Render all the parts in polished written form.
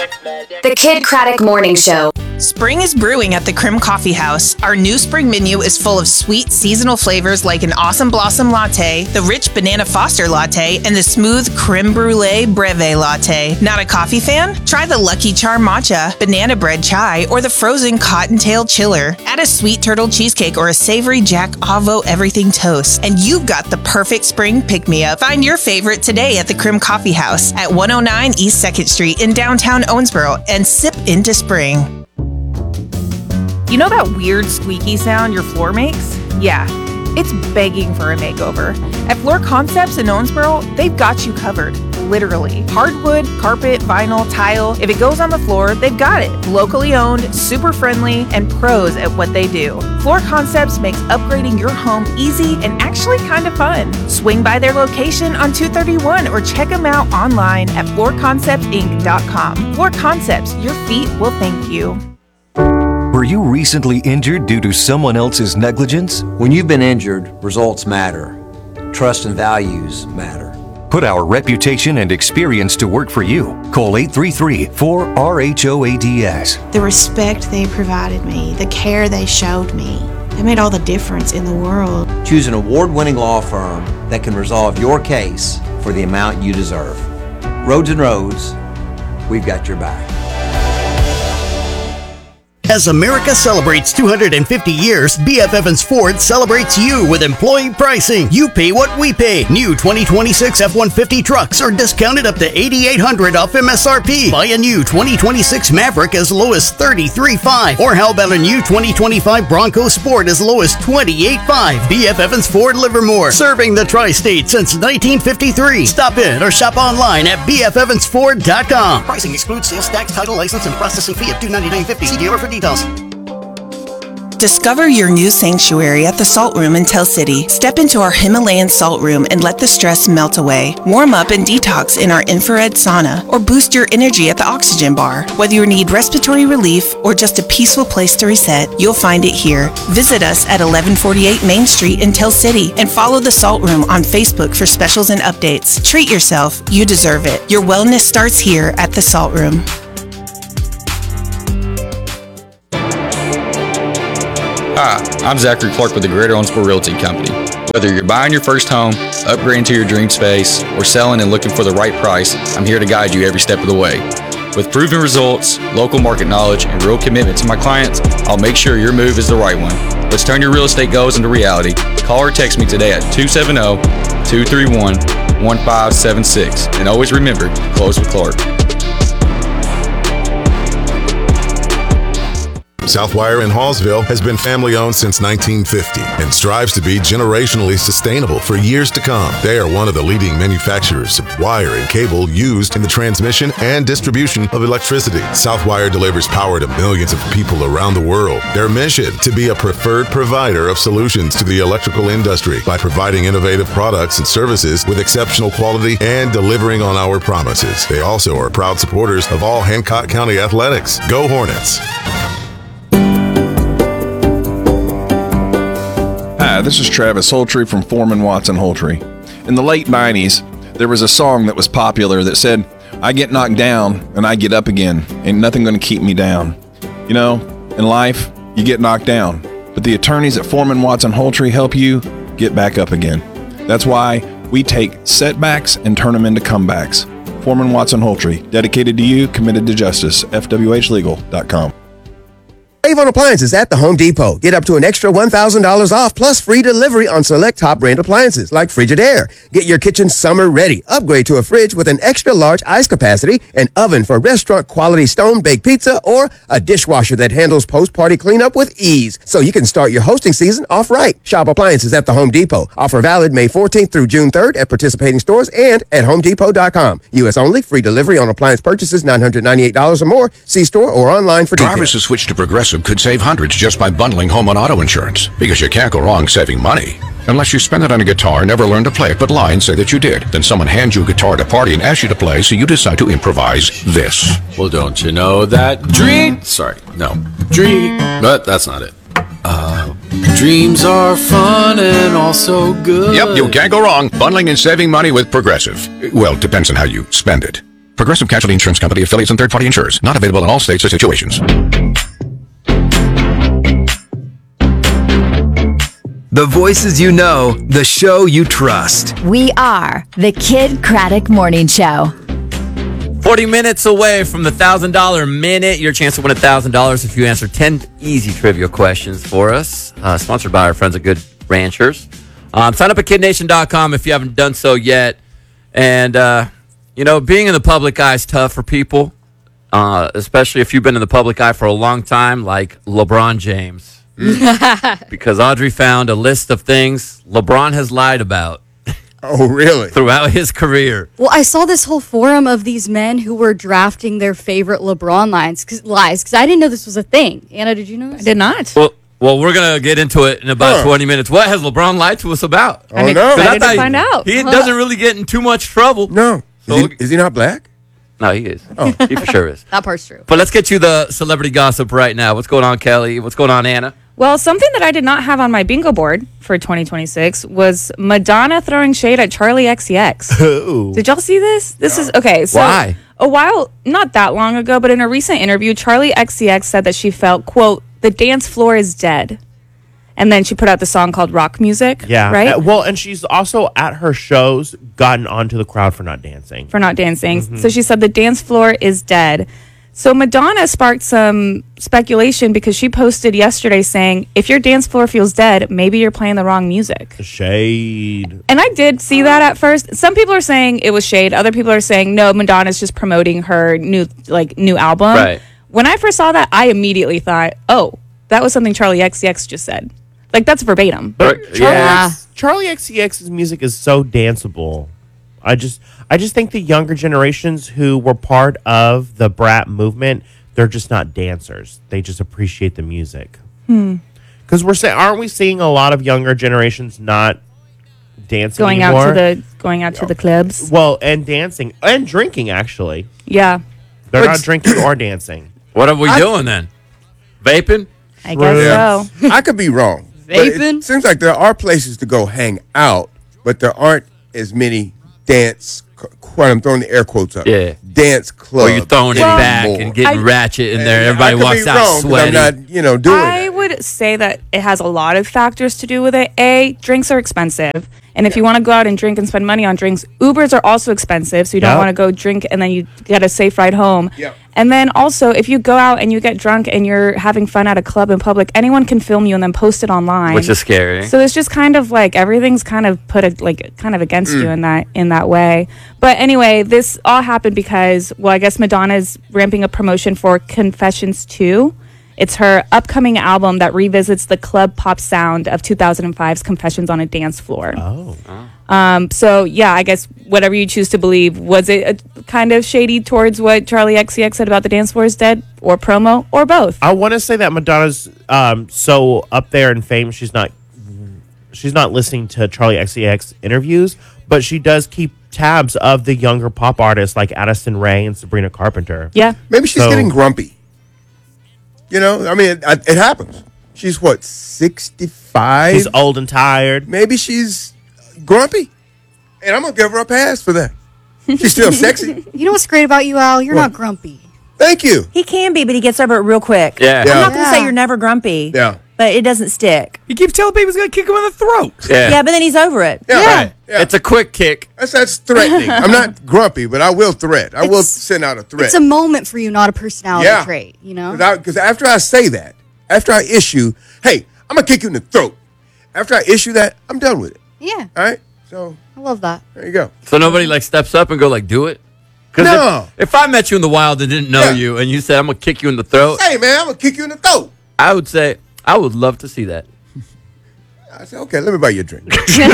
The Kid Craddock Morning Show. Spring is brewing at the Crim Coffee House. Our new spring menu is full of sweet seasonal flavors like an Awesome Blossom Latte, the rich Banana Foster Latte, and the smooth Creme Brulee Breve Latte. Not a coffee fan? Try the Lucky Charm Matcha, Banana Bread Chai, or the frozen Cottontail Chiller. Add a sweet turtle cheesecake or a savory Jack Avo Everything Toast, and you've got the perfect spring pick-me-up. Find your favorite today at the Crim Coffee House at 109 East 2nd Street in downtown Owensboro, and sip into spring. You know that weird squeaky sound your floor makes? Yeah, it's begging for a makeover. At Floor Concepts in Owensboro, they've got you covered. Literally. Hardwood, carpet, vinyl, tile. If it goes on the floor, they've got it. Locally owned, super friendly, and pros at what they do. Floor Concepts makes upgrading your home easy and actually kind of fun. Swing by their location on 231 or check them out online at floorconceptinc.com. Floor Concepts, your feet will thank you. Were you recently injured due to someone else's negligence? When you've been injured, results matter. Trust and values matter. Put our reputation and experience to work for you. Call 833-4RHOADS. The respect they provided me, the care they showed me, they made all the difference in the world. Choose an award-winning law firm that can resolve your case for the amount you deserve. Rhodes & Rhodes, we've got your back. As America celebrates 250 years, B.F. Evans Ford celebrates you with employee pricing. You pay what we pay. New 2026 F-150 trucks are discounted up to $8,800 off MSRP. Buy a new 2026 Maverick as low as $33,500. Or how about a new 2025 Bronco Sport as low as $28,500. B.F. Evans Ford Livermore, serving the tri-state since 1953. Stop in or shop online at bfevansford.com. Pricing excludes sales tax, title, license, and processing fee of $299.50. See dealer for details. Discover your new sanctuary at the Salt Room in Tell City. Step into our Himalayan Salt Room and let the stress melt away. Warm up and detox in our infrared sauna or boost your energy at the Oxygen Bar. Whether you need respiratory relief or just a peaceful place to reset, you'll find it here. Visit us at 1148 Main Street in Tell City and follow the Salt Room on Facebook for specials and updates. Treat yourself. You deserve it. Your wellness starts here at the Salt Room. Hi, I'm Zachary Clark with the Greater Owensboro Realty Company. Whether you're buying your first home, upgrading to your dream space, or selling and looking for the right price, I'm here to guide you every step of the way. With proven results, local market knowledge, and real commitment to my clients, I'll make sure your move is the right one. Let's turn your real estate goals into reality. Call or text me today at 270-231-1576. And always remember, close with Clark. Southwire in Hallsville has been family-owned since 1950 and strives to be generationally sustainable for years to come. They are one of the leading manufacturers of wire and cable used in the transmission and distribution of electricity. Southwire delivers power to millions of people around the world. Their mission, to be a preferred provider of solutions to the electrical industry by providing innovative products and services with exceptional quality and delivering on our promises. They also are proud supporters of all Hancock County athletics. Go Hornets! Hi, this is Travis Holtree from Foreman Watson Holtree. In the late 90s, there was a song that was popular that said, I get knocked down and I get up again. Ain't nothing gonna keep me down. You know, in life, you get knocked down, but the attorneys at Foreman Watson Holtree help you get back up again. That's why we take setbacks and turn them into comebacks. Foreman Watson Holtree, dedicated to you, committed to justice. FWHlegal.com. Save on appliances at the Home Depot. Get up to an extra $1,000 off plus free delivery on select top brand appliances like Frigidaire. Get your kitchen summer ready. Upgrade to a fridge with an extra large ice capacity, an oven for restaurant quality stone baked pizza, or a dishwasher that handles post-party cleanup with ease so you can start your hosting season off right. Shop appliances at the Home Depot. Offer valid May 14th through June 3rd at participating stores and at HomeDepot.com. U.S. only. Free delivery on appliance purchases $998 or more. See store or online for details. Drivers who switch to Progressive could save hundreds just by bundling home and auto insurance, because you can't go wrong saving money. Unless you spend it on a guitar, never learn to play it, but lie and say that you did. Then someone hands you a guitar at a party and asks you to play, so you decide to improvise this. Well, don't you know that but that's not it. Dreams are fun and also good. Yep, you can't go wrong bundling and saving money with Progressive. Well, depends on how you spend it. Progressive Casualty Insurance Company, affiliates, and third-party insurers. Not available in all states or situations. The voices you know, the show you trust. We are the Kid Craddock Morning Show. 40 minutes away from the $1,000 minute. Your chance to win $1,000 if you answer 10 easy trivia questions for us. Sponsored by our friends at Good Ranchers. Sign up at kidnation.com if you haven't done so yet. And, being in the public eye is tough for people, especially if you've been in the public eye for a long time, like LeBron James. Because Audrey found a list of things LeBron has lied about. Oh, really? Throughout his career. Well, I saw this whole forum of these men who were drafting their favorite LeBron lies, because I didn't know this was a thing. Anna, did you know this? I did not. Well, we're going to get into it in about 20 minutes. What has LeBron lied to us about? I'm excited to find out. He doesn't really get in too much trouble. No. Is he not black? No, he is. Oh. He for sure is. That part's true. But let's get you the celebrity gossip right now. What's going on, Kelly? What's going on, Anna? Well, something that I did not have on my bingo board for 2026 was Madonna throwing shade at Charlie XCX. Did y'all see this? This is okay. So why? A while, not that long ago, but in a recent interview, Charlie XCX said that she felt, quote, the dance floor is dead. And then she put out the song called Rock Music. Yeah. Right? Well, and she's also at her shows gotten onto the crowd for not dancing. Mm-hmm. So she said the dance floor is dead. So Madonna sparked some speculation because she posted yesterday saying, if your dance floor feels dead, maybe you're playing the wrong music. The shade. And I did see that at first. Some people are saying it was shade. Other people are saying, no, Madonna's just promoting her new album. Right. When I first saw that, I immediately thought, oh, that was something Charlie XCX just said. Like, that's verbatim. But Charlie XCX's music is so danceable. I just think the younger generations who were part of the Brat movement, they're just not dancers. They just appreciate the music. Because aren't we seeing a lot of younger generations not dancing anymore? Going out to the clubs. Well, and dancing and drinking actually. Yeah. They're not drinking or dancing. What are we doing then? Vaping? I guess so. I could be wrong. Vaping? It seems like there are places to go hang out, but there aren't as many dance. I'm throwing the air quotes up. Yeah. Dance clubs. Or you're throwing it back and getting ratchet in there. Everybody walks out sweaty. I'm not, doing I would say that it has a lot of factors to do with it. A, drinks are expensive. And if you want to go out and drink and spend money on drinks, Ubers are also expensive. So you don't want to go drink and then you get a safe ride home. Yep. And then also, if you go out and you get drunk and you're having fun at a club in public, anyone can film you and then post it online. Which is scary. So it's just kind of like everything's kind of put against you in that way. But anyway, this all happened because, well, I guess Madonna's ramping up promotion for Confessions 2. It's her upcoming album that revisits the club pop sound of 2005's Confessions on a Dance Floor. So, yeah, I guess whatever you choose to believe, was it a kind of shady towards what Charlie XCX said about the dance floor is dead, or promo, or both? I want to say that Madonna's so up there in fame, she's not listening to Charlie XCX interviews, but she does keep tabs of the younger pop artists like Addison Rae and Sabrina Carpenter. Yeah. Maybe she's getting grumpy. It happens. She's 65? She's old and tired. Maybe she's grumpy. And I'm going to give her a pass for that. She's still sexy. You know what's great about you, Al? You're not grumpy. Thank you. He can be, but he gets over it real quick. Yeah. I'm not going to say you're never grumpy. Yeah. But it doesn't stick. He keeps telling people he's going to kick him in the throat. Yeah, but then he's over it. Yeah. Right. It's a quick kick. That's threatening. I'm not grumpy, but I will threat. I will send out a threat. It's a moment for you, not a personality trait, you know? Because after I say that, after I issue, hey, I'm going to kick you in the throat. After I issue that, I'm done with it. Yeah. All right? So I love that. there you go. So nobody steps up and go do it? No. If I met you in the wild and didn't know you and you said, I'm going to kick you in the throat. Hey, man, I'm going to kick you in the throat. I would say, I would love to see that. I said, okay, let me buy you a drink.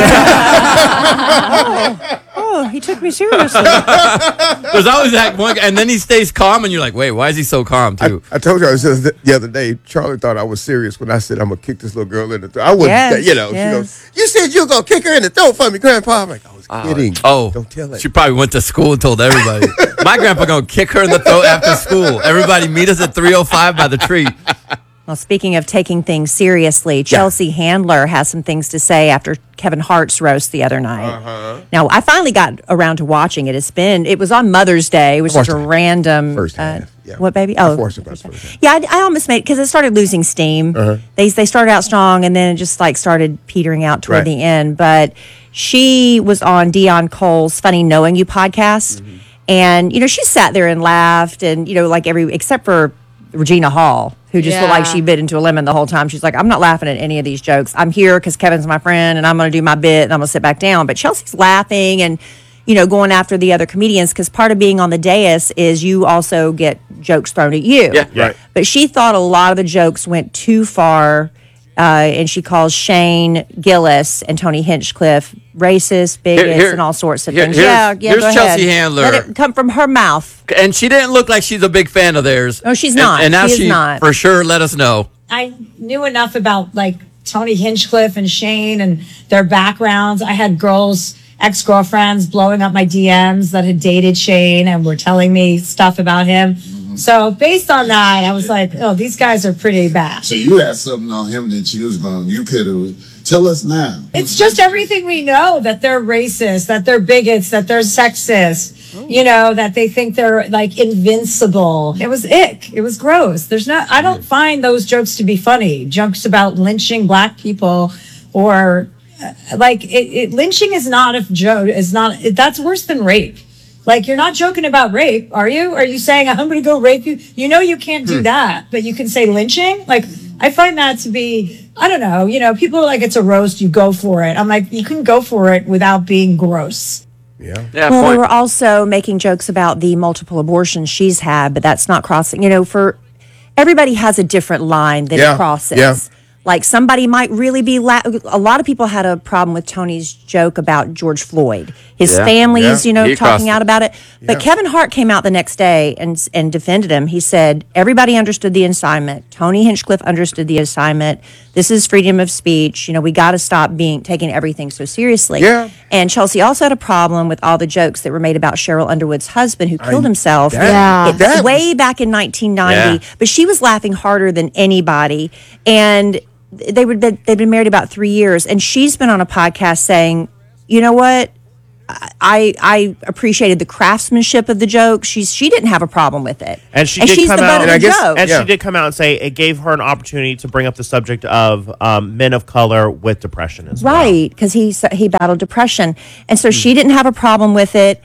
He took me seriously. There's always that one, and then he stays calm, and you're like, wait, why is he so calm, too? I told you the other day, Charlie thought I was serious when I said I'm going to kick this little girl in the throat. I wasn't, she goes, you said you were going to kick her in the throat for me, Grandpa. I'm like, I was kidding. Don't tell her. She probably went to school and told everybody. My grandpa going to kick her in the throat after school. Everybody meet us at 305 by the tree. Well, speaking of taking things seriously, Chelsea Handler has some things to say after Kevin Hart's roast the other night. Now, I finally got around to watching it. It was on Mother's Day. It was just a random. First half. What, baby? Oh, yeah. I almost made, because it started losing steam. They started out strong, and then it just like started petering out toward the end. But she was on Dion Cole's Funny Knowing You podcast, and she sat there and laughed, and except for Regina Hall, who just looked like she bit into a lemon the whole time. She's like, I'm not laughing at any of these jokes. I'm here because Kevin's my friend, and I'm going to do my bit, and I'm going to sit back down. But Chelsea's laughing and, going after the other comedians, because part of being on the dais is you also get jokes thrown at you. Yeah, right. But she thought a lot of the jokes went too far, and she calls Shane Gillis and Tony Hinchcliffe racist, bigots, and all sorts of things. Here's go ahead. Chelsea Handler. Let it come from her mouth. And she didn't look like she's a big fan of theirs. No, she's not. And now She is not. for sure let us know. I knew enough about Tony Hinchcliffe and Shane and their backgrounds. I had ex-girlfriends blowing up my DMs that had dated Shane and were telling me stuff about him. So based on that, I was like, oh, these guys are pretty bad. So you had something on him that you could have. Tell us now. It's just everything we know, that they're racist, that they're bigots, that they're sexist, that they think they're invincible. It was ick. It was gross. I don't find those jokes to be funny. Jokes about lynching black people or lynching is not a joke. That's worse than rape. You're not joking about rape, are you? Are you saying I'm going to go rape you? You can't do that, but you can say lynching? I find that to be, I don't know, people are like, it's a roast, you go for it. I'm like, you can go for it without being gross. Well, they were also making jokes about the multiple abortions she's had, but that's not crossing. For everybody has a different line that it crosses. Yeah. Somebody might really be a lot of people had a problem with Tony's joke about George Floyd. His family's, talking out about it. But Kevin Hart came out the next day and defended him. He said, everybody understood the assignment. Tony Hinchcliffe understood the assignment. This is freedom of speech. We got to stop taking everything so seriously. Yeah. And Chelsea also had a problem with all the jokes that were made about Cheryl Underwood's husband who killed himself way back in 1990. Yeah. But she was laughing harder than anybody. And they've been married about 3 years, and she's been on a podcast saying, you know what? I appreciated the craftsmanship of the joke. She didn't have a problem with it, and she's come out she did come out and say it gave her an opportunity to bring up the subject of men of color with depression as well. Right, because he battled depression, and so she didn't have a problem with it.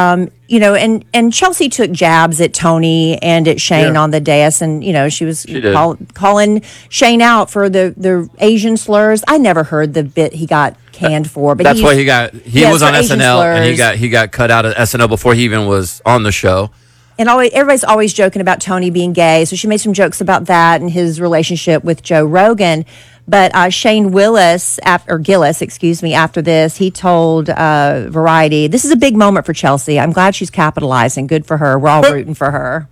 And Chelsea took jabs at Tony and at Shane on the dais, and she was calling Shane out for the Asian slurs. I never heard the bit he got canned for, but that's why he was on SNL and he got cut out of SNL before he even was on the show. And everybody's always joking about Tony being gay, so she made some jokes about that and his relationship with Joe Rogan. But Shane Gillis, after this, he told Variety, "This is a big moment for Chelsea. I'm glad she's capitalizing. Good for her. We're all rooting for her."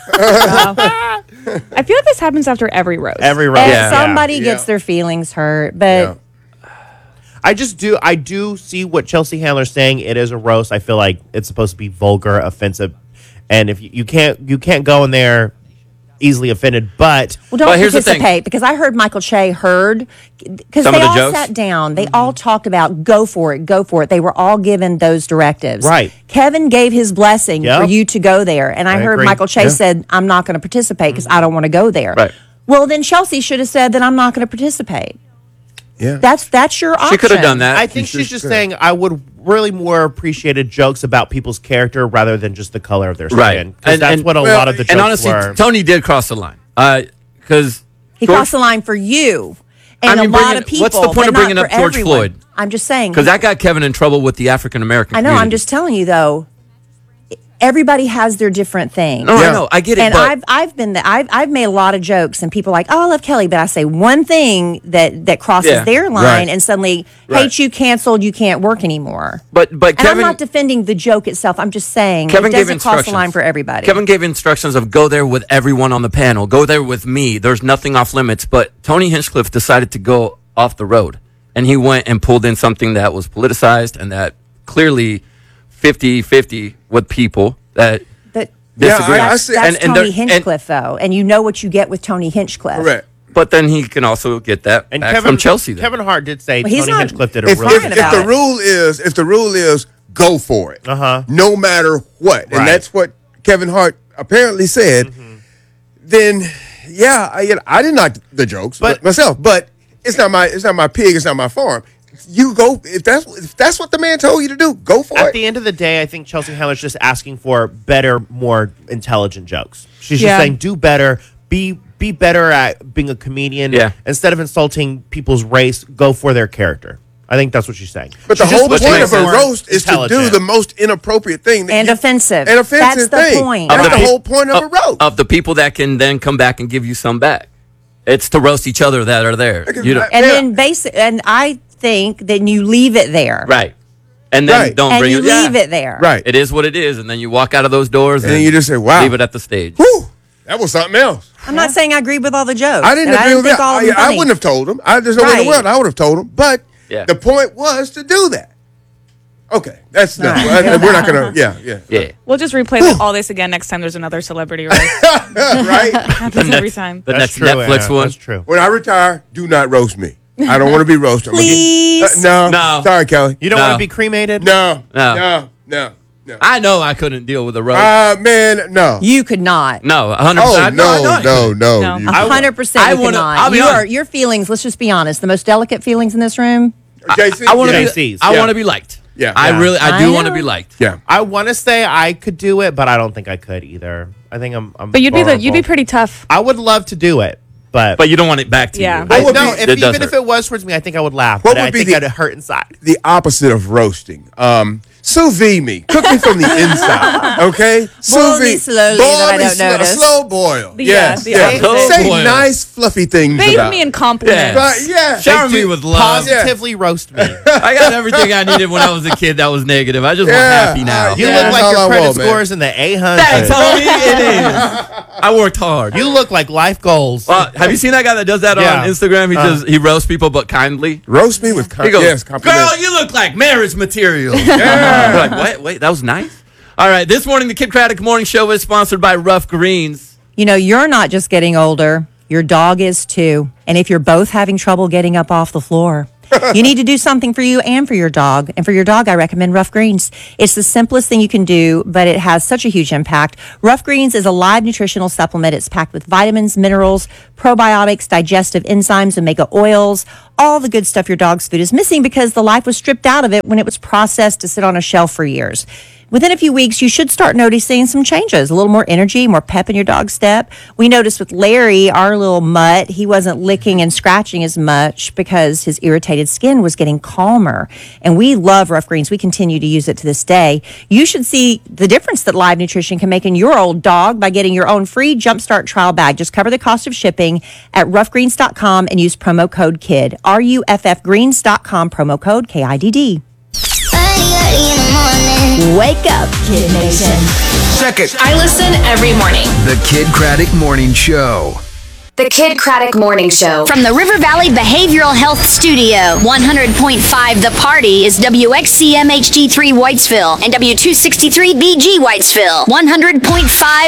I feel like this happens after every roast. Somebody gets their feelings hurt, but. I do see what Chelsea Handler's saying. It is a roast. I feel like it's supposed to be vulgar, offensive, and if you can't go in there easily offended. But don't participate, because I heard Michael Che because they all sat down. They all talked about go for it. They were all given those directives. Right. Kevin gave his blessing for you to go there, and I heard agree. Michael Che said, "I'm not going to participate because I don't want to go there." Right. Well, then Chelsea should have said that I'm not going to participate. Yeah, that's your option. She could have done that. I think she's just saying I would really more appreciated jokes about people's character rather than just the color of their skin. Right. Because that's what a lot of the jokes and honestly, were. Tony did cross the line. Because he crossed the line for you and a lot of people. What's the point of bringing up George Floyd? I'm just saying. Because that got Kevin in trouble with the African American community. I know. I'm just telling you, though. Everybody has their different things. No, I know. I get it. And I've made a lot of jokes, and people are like, "Oh, I love Kelly," but I say one thing that crosses their line, and suddenly hate you, canceled, you can't work anymore. But and Kevin, I'm not defending the joke itself. I'm just saying Kevin it doesn't cross the line for everybody. Kevin gave instructions of go there with everyone on the panel, go there with me. There's nothing off limits. But Tony Hinchcliffe decided to go off the road, and he went and pulled in something that was politicized and that clearly 50-50 with people that. That's Tony Hinchcliffe, though, and you know what you get with Tony Hinchcliffe. Correct. But then he can also get that back from Chelsea. Then. Kevin Hart did say Well, he's Tony not- Hinchcliffe did a If really good the job. rule is go for it, no matter what, and Right. that's what Kevin Hart apparently said. Then, yeah, I didn't like the jokes, but myself. But it's not my pig. It's not my farm. You go if that's what the man told you to do. Go for At it. the end of the day, I think Chelsea Handler's just asking for better, more intelligent jokes. She's just Yeah. saying, do better, be better at being a comedian. Yeah. Instead of insulting people's race, go for their character. I think that's what she's saying. But the She just whole wants point to of be a more roast is to do intelligent. the most inappropriate thing And offensive. An offensive That's the thing. point. That's Of the the whole point of a roast. Of the people that can then come back and give you some back. It's to roast each other that are there. You don't, And then I think that you leave it there. right. And then don't And bring you it. leave it there. Right. It is what it is. And then you walk out of those doors And then you just say, wow. leave it at the stage. Whew, that was something else. I'm not saying I agree with all the jokes. I didn't and agree with think that. all of them I funny. wouldn't have told him. There's no way in Right. the world I would have told him. But Yeah. the point was to do that. Okay, that's All right. we're not gonna. Yeah. We'll just replay all this again next time there's another celebrity roast. Right. Happens every time. The That's next true, Netflix Anna. one. That's true. When I retire, do not roast me. I don't want to be roasted. Please. No. Sorry, Kelly. You don't No. want to be cremated? No. No. No. I know I couldn't deal with a roast. Man, no. You could not. No, 100%. Oh, no. 100% I you wanna- cannot. I'll be honest. Your feelings, let's just be honest, the most delicate feelings in this room. JC? I want to JC's, be. I yeah. want to be liked. Yeah. I Yeah. I do I want to know. be liked. Yeah. I want to say I could do it, but I don't think I could either. I think I'm But you'd be vulnerable. pretty tough. I would love to do it, but you don't want it back to Yeah. you. What would no. be- If, It does even if hurt. it was towards me, I think I would laugh. What But would I be think the- I'd hurt inside. The opposite of roasting. Sous vide me. Cook me from the inside. Okay? Boil me slowly that I don't notice. Slow boil. Yeah, Yes. the yes. opposite. Say Boil. nice, fluffy things Bathe about me in compliments. But, yeah. Shower me with love. Positively roast me. I got everything I needed when I was a kid that was negative. I just want Yeah. happy now. You Yeah, look that's like all your I credit want, man. scores in the 800. Thanks, homie. It is. I worked hard. You look like life goals. Have you seen that guy that does that Yeah. on Instagram? He roasts people, but kindly. Roast me with He goes, yes, compliments. "Girl, you look like marriage material." Yeah. Like, what? Wait, that was nice. All right, this morning the Kid Craddock Morning Show is sponsored by Rough Greens. You know, you're not just getting older, your dog is too. And if you're both having trouble getting up off the floor, you need to do something for you and for your dog. And for your dog, I recommend Rough Greens. It's the simplest thing you can do, but it has such a huge impact. Rough Greens is a live nutritional supplement. It's packed with vitamins, minerals, probiotics, digestive enzymes, omega oils, all the good stuff your dog's food is missing because the life was stripped out of it when it was processed to sit on a shelf for years. Within a few weeks, you should start noticing some changes, a little more energy, more pep in your dog's step. We noticed with Larry, our little mutt, he wasn't licking and scratching as much because his irritated skin was getting calmer. And we love Rough Greens. We continue to use it to this day. You should see the difference that Live Nutrition can make in your old dog by getting your own free Jumpstart trial bag. Just cover the cost of shipping at roughgreens.com and use promo code KID. RUFFgreens.com, promo code KIDD. Wake up, Kid Nation. Check it. I listen every morning. The Kid Craddock Morning Show. The Kid Craddock Morning Show. From the River Valley Behavioral Health Studio, 100.5 The Party is WXCM HD3 Whitesville and W263BG Whitesville. 100.5